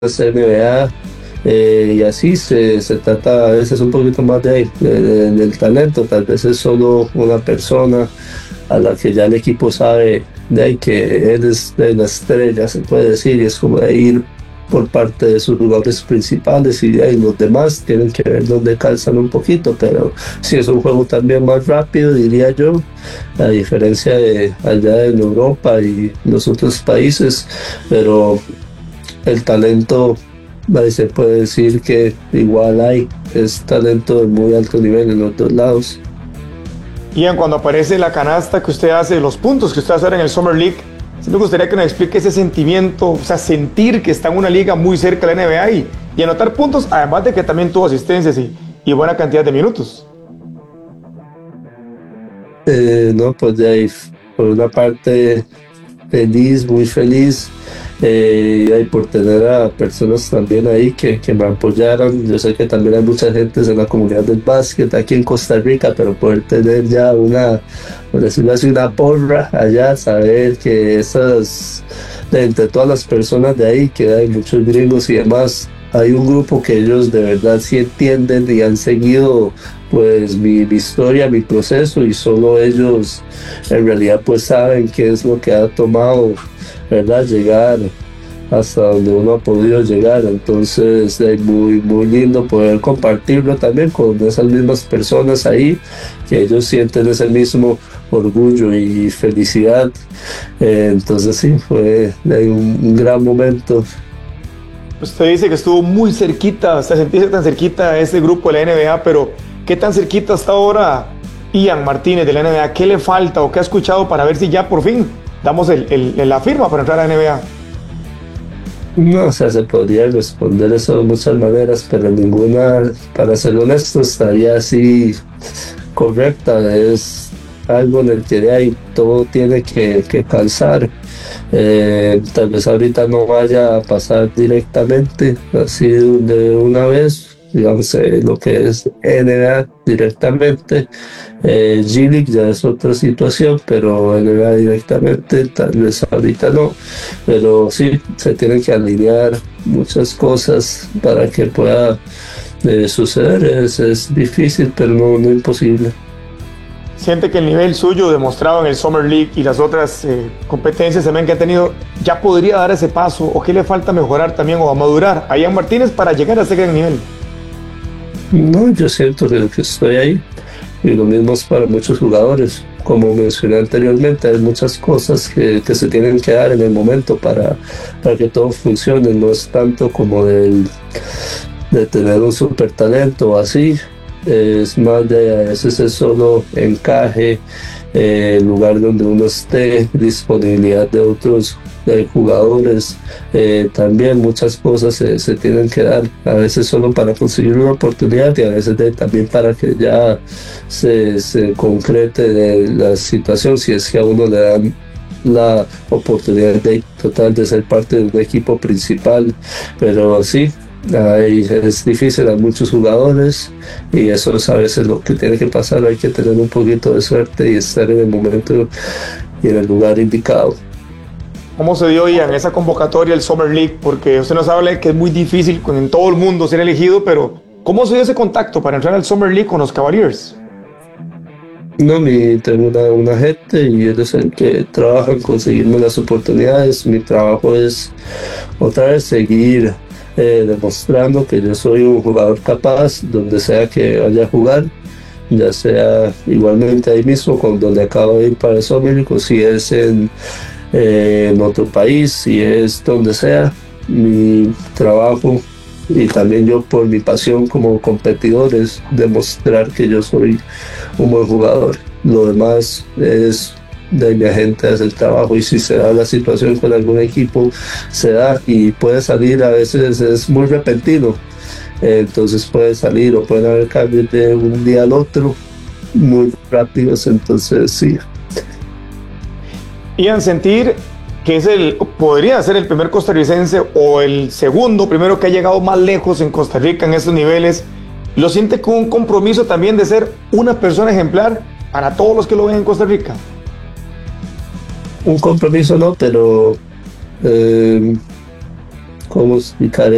NBA, y así se trata a veces un poquito más de ahí, del talento. Tal vez es solo una persona a la que ya el equipo sabe de ahí que él es de la estrella, se puede decir, y es como de ir por parte de sus jugadores principales, y de ahí los demás tienen que ver dónde calzan un poquito. Pero sí es un juego también más rápido, diría yo, a diferencia de allá en Europa y los otros países. Pero el talento, ahí se puede decir que igual hay, es talento de muy alto nivel en los dos lados. Ian, cuando aparece la canasta que usted hace, los puntos que usted hace ahora en el Summer League, sí me gustaría que nos explique ese sentimiento, o sea, sentir que está en una liga muy cerca de la NBA y anotar puntos, además de que también tuvo asistencias y buena cantidad de minutos. No, pues de ahí, por una parte, feliz, muy feliz, y ahí por tener a personas también ahí que me apoyaron. Yo sé que también hay mucha gente en la comunidad del básquet aquí en Costa Rica, pero poder tener ya una, por decirlo así, una porra allá, saber que esas, de entre todas las personas de ahí, que hay muchos gringos y demás, hay un grupo que ellos de verdad sí entienden y han seguido pues mi historia, mi proceso, y solo ellos en realidad pues saben qué es lo que ha tomado, ¿verdad?, llegar hasta donde uno ha podido llegar. Entonces es muy, muy lindo poder compartirlo también con esas mismas personas ahí, que ellos sienten ese mismo orgullo y felicidad. Entonces sí, fue un gran momento. Usted dice que estuvo muy cerquita, o sea, sentirse tan cerquita a este grupo de la NBA, pero ¿qué tan cerquita está ahora Ian Martínez de la NBA? ¿Qué le falta o qué ha escuchado para ver si ya por fin damos la firma para entrar a la NBA? No, o sea, se podría responder eso de muchas maneras, pero ninguna, para ser honesto, estaría así correcta. Es algo en el que de ahí todo tiene que calzar. Tal vez ahorita no vaya a pasar directamente, así de una vez, digamos, lo que es NBA directamente. G-League ya es otra situación, pero NBA directamente tal vez ahorita no. Pero sí, se tienen que alinear muchas cosas para que pueda suceder. Es difícil, pero no imposible. ¿Siente que el nivel suyo demostrado en el Summer League y las otras competencias también que ha tenido ya podría dar ese paso, o qué le falta mejorar también o madurar a Ian Martínez para llegar a ese gran nivel? No, yo siento que estoy ahí, y lo mismo es para muchos jugadores. Como mencioné anteriormente, hay muchas cosas que se tienen que dar en el momento para que todo funcione. No es tanto como de tener un super talento o así, es más de a veces es solo encaje, lugar donde uno esté, disponibilidad de otros jugadores. También muchas cosas se tienen que dar, a veces solo para conseguir una oportunidad, y a veces también para que ya se concrete de la situación, si es que a uno le dan la oportunidad de total de ser parte de un equipo principal. Pero sí, es difícil, hay muchos jugadores, y eso es a veces lo que tiene que pasar. Hay que tener un poquito de suerte y estar en el momento y en el lugar indicado. ¿Cómo se dio, Ian, esa convocatoria del Summer League? Porque usted nos habla de que es muy difícil en todo el mundo ser elegido, pero ¿cómo se dio ese contacto para entrar al Summer League con los Cavaliers? No, tengo una gente, y él es el que trabaja en conseguirme las oportunidades. Mi trabajo es otra vez seguir demostrando que yo soy un jugador capaz donde sea que vaya a jugar, ya sea igualmente ahí mismo con donde acabo de ir para el Summer League, o si es en otro país, si es donde sea. Mi trabajo, y también yo por mi pasión como competidor, es demostrar que yo soy un buen jugador. Lo demás es de mi agente hacer el trabajo, y si se da la situación con algún equipo, se da, y puede salir, a veces es muy repentino. Entonces puede salir, o pueden haber cambios de un día al otro muy rápidos. Entonces sí. Ian, sentir que podría ser el primer costarricense o el segundo primero que ha llegado más lejos en Costa Rica en estos niveles, ¿lo siente con un compromiso también de ser una persona ejemplar para todos los que lo ven en Costa Rica? Un compromiso no, pero ¿cómo explicar